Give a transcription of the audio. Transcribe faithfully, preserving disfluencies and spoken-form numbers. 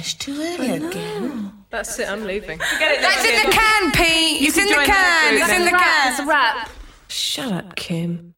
Gosh, too early again. That's it, I'm leaving. Forget it. That's in the can, Pete. It's in the can. It's in the can. It's a wrap. Shut up, Kim.